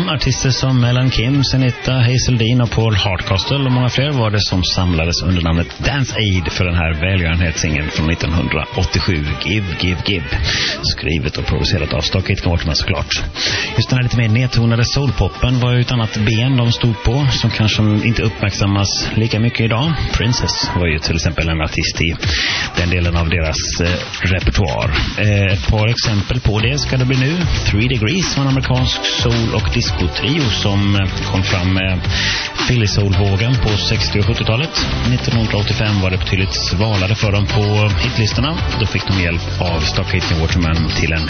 Artister som Melanie Kim, Senita, Hazel Dean och Paul Hardcastle och många fler var det som samlades under namnet Dance Aid för den här välgörenhetssingeln från 1987, Give, Give, Give. Skrivet och producerat av Stargate Waterman såklart. Just den här lite mer nedtonade soulpoppen var ju ett annat ben de stod på som kanske inte uppmärksammas lika mycket idag. Princess var ju till exempel en artist i den delen av deras repertoar. Ett par exempel på det ska det bli nu. 3 Degrees var en amerikansk soul- och disco-trio som kom fram med Philly soul-vågen på 60- och 70-talet. 1985 var det betydligt svalare för dem på hitlistorna. Då fick de hjälp av Stargate Waterman till en